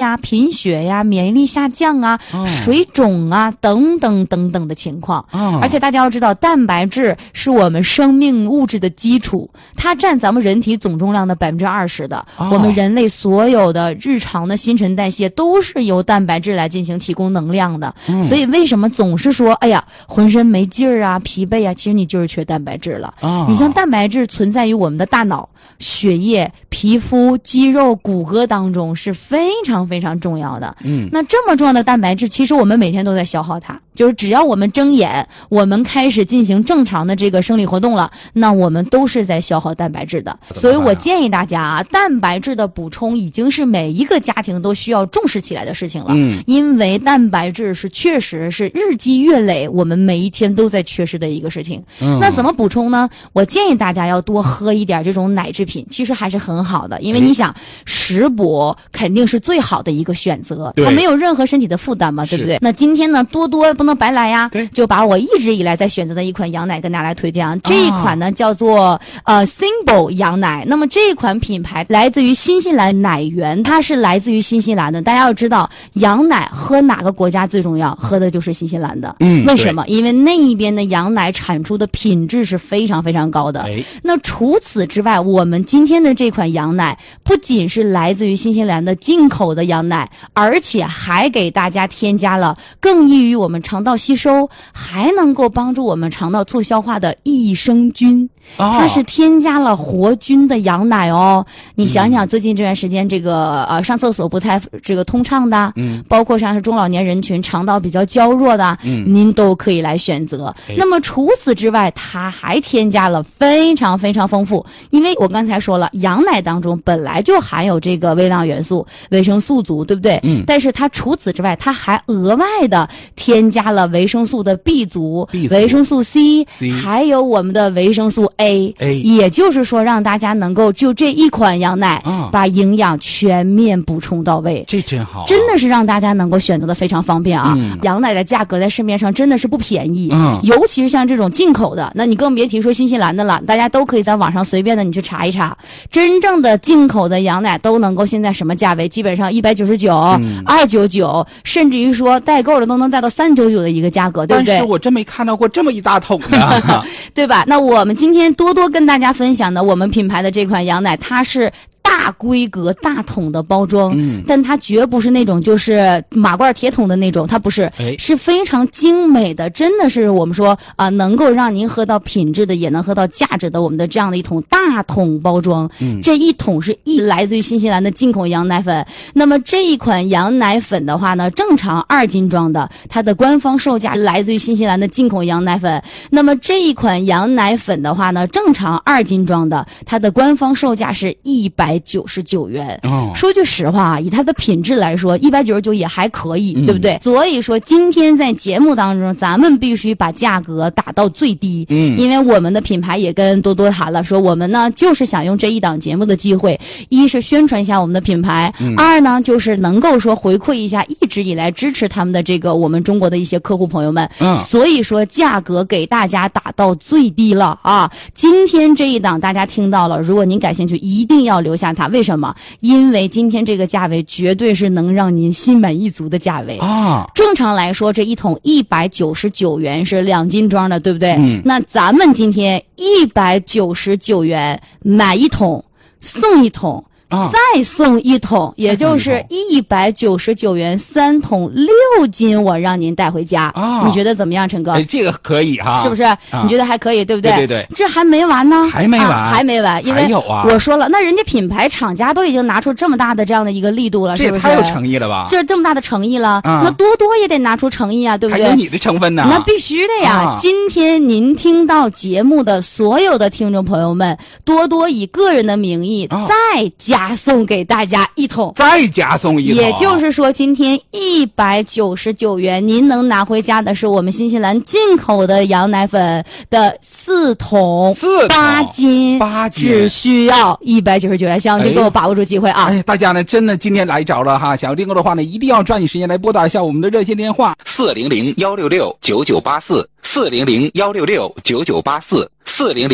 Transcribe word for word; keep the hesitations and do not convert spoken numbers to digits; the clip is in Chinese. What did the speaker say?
呀、贫血呀、免疫力下降啊、哦、水肿啊等等等等的情况、哦、而且大家要知道，蛋白质是我们生命物质的基础，它占咱们人体总重量的百分之二十的、哦、我们人类所有的日常的新陈代谢都是由蛋白质来进行提供能量的、嗯、所以为什么总是说哎呀浑身没劲儿啊、疲惫啊，其实你就是缺蛋白质了、哦、你像蛋白质存在于我们的大脑、血液、皮肤、肌肉、骨骼当中是非常非常重要的。嗯，那这么重要的蛋白质，其实我们每天都在消耗它，就是只要我们睁眼，我们开始进行正常的这个生理活动了，那我们都是在消耗蛋白质的。所以我建议大家啊，蛋白质的补充已经是每一个家庭都需要重视起来的事情了。嗯，因为蛋白质是确实是日积月累，我们每一天都在缺失的一个事情。嗯，那怎么补充呢？我建议大家要多喝一点这种奶制品，其实还是很好的，因为你想食补肯定是最好的一个选择，它没有任何身体的负担嘛，对不对？那今天呢，多多不能白来呀，就把我一直以来在选择的一款羊奶跟大家来推荐啊。这一款呢叫做呃 Symbol 羊奶，那么这一款品牌来自于新西兰奶源，它是来自于新西兰的。大家要知道，羊奶喝哪个国家最重要？喝的就是新西兰的。嗯，为什么？因为那一边的羊奶产出的品质是非常非常高的。哎，那除此之外，我们今天的这款羊奶不仅是来自于新西兰的进口的羊奶，而且还给大家添加了更易于我们肠道吸收，还能够帮助我们肠道促消化的益生菌。它是添加了活菌的羊奶哦。你想想，最近这段时间，这个呃上厕所不太这个通畅的，嗯，包括像是中老年人群肠道比较娇弱的，嗯，您都可以来选择。那么除此之外，它还添加了非常非常丰富，因为我刚才说了，羊奶当中本来就含有这个微量元素、维生素族，对不对？嗯。但是它除此之外，它还额外的添加了维生素的 B 族、维生素 C， 还有我们的维生素 A， 也就是说让大家能够就这一款羊奶、嗯、把营养全面补充到位。 这真好、啊， 真的是让大家能够选择的非常方便啊、嗯！羊奶的价格在市面上真的是不便宜，嗯，尤其是像这种进口的，那你更别提说新西兰的了，大家都可以在网上随便的你去查一查，真正的进口的羊奶都能够现在什么价位？基本上一百九十九、二九九，甚至于说代购的都能带到三九九的一个价格，对不对？ 但是我真没看到过这么一大桶的， 对吧？那我们今天多多跟大家分享的我们品牌的这款羊奶，它是大规格大桶的包装、嗯、但它绝不是那种就是马罐铁桶的那种，它不是、哎、是非常精美的，真的是我们说啊、呃，能够让您喝到品质的，也能喝到价值的，我们的这样的一桶大桶包装、嗯、这一桶是一来自于新西兰的进口羊奶粉。那么这一款羊奶粉的话呢，正常二斤装的，它的官方售价来自于新西兰的进口羊奶粉。那么这一款羊奶粉的话呢，正常二斤装的，它的官方售价是一百九十九元、哦、说句实话啊，以它的品质来说一百九十九也还可以、嗯、对不对？所以说今天在节目当中咱们必须把价格打到最低，嗯，因为我们的品牌也跟多多谈了，说我们呢就是想用这一档节目的机会，一是宣传一下我们的品牌、嗯、二呢就是能够说回馈一下一直以来支持他们的这个我们中国的一些客户朋友们、嗯、所以说价格给大家打到最低了啊！今天这一档大家听到了，如果您感兴趣一定要留下它。为什么？因为今天这个价位绝对是能让您心满意足的价位啊！正常来说，这一桶一百九十九元是两斤装的，对不对？嗯。那咱们今天一百九十九元买一桶送一桶。啊、再送一桶，也就是一百九十九元三桶六斤，我让您带回家。啊，你觉得怎么样，陈哥？ 哎，这个可以哈、啊， 是不是、啊？你觉得还可以，对不对？ 对对对， 这还没完呢， 还没完， 啊、还没完，因为我说了，那人家品牌厂家都已经拿出这么大的这样的一个力度了，是不是？ 这也太有诚意了吧？ 这这么大的诚意了，啊、那多多也得拿出诚意啊，对不对？ 还有你的成分呢？ 那必须的呀！啊、今天您听到节目的所有的听众朋友们，多多以个人的名义、啊、再加送给大家。大家一桶， 再加送一桶， 也就是说，今天一百九十九元，您能拿回家的是我们新西兰进口的羊奶粉的四桶， 四八斤， 八斤， 只需要一百九十九元。希望您给我把握住机会啊！ 哎，大家呢，真的今天来着了哈，想要订购的话呢，一定要抓紧时间来拨打一下我们的热线电话四零零幺六六九九八四四零零幺六六九九八四四零零。